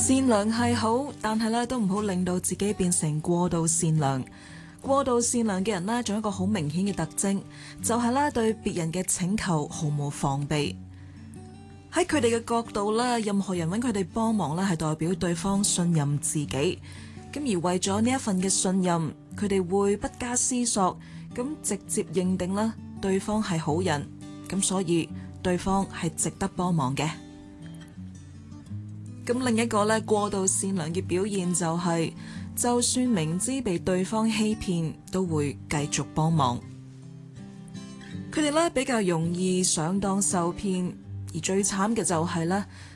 善良係好，但係咧都唔好令到自己變成過度善良。過度善良嘅人呢，仲有一個好明顯嘅特徵，就係咧對別人嘅請求毫無防備。喺佢哋嘅角度咧，任何人揾佢哋幫忙咧，係代表對方信任自己。咁而為咗呢一份嘅信任，佢哋會不加思索咁直接認定啦，對方係好人。咁所以對方係值得幫忙嘅。咁另一個咧過度善良嘅表現就係，就算明知被對方欺騙，都會繼續幫忙。佢哋咧比較容易上當受騙，而最慘嘅就係咧，